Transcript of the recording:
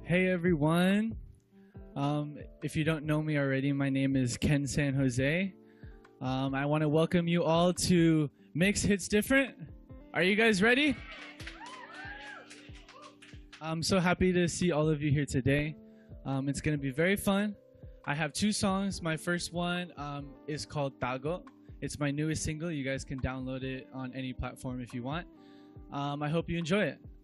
Hey everyone. If you don't know me already, my name is Ken San Jose. I want to welcome you all to Mix Hits Different. Are you guys ready? I'm so happy to see all of you here today. It's going to be very fun. I have two songs. My first one is called Tago. It's my newest single. You guys can download it on any platform if you want. I hope you enjoy it.